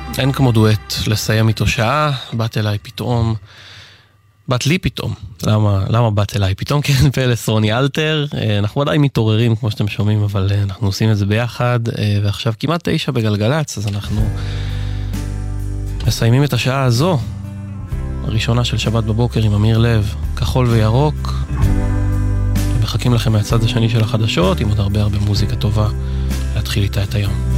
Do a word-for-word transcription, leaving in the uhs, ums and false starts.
אין כמו דואט לסיים איתו שעה. באת אליי פתאום, באת לי פתאום. למה, למה באת אליי פתאום? קרן פלס, רוני אלתר. אנחנו עדיין מתעוררים כמו שאתם שומעים, אבל אנחנו עושים את זה ביחד, ועכשיו כמעט תשע בגלגלץ, אז אנחנו מסיימים את השעה הזו, הראשונה של שבת בבוקר עם אמיר לב, כחול וירוק, ומחכים לכם מהצד השני של החדשות, עם עוד הרבה הרבה מוזיקה טובה להתחיל איתה את היום.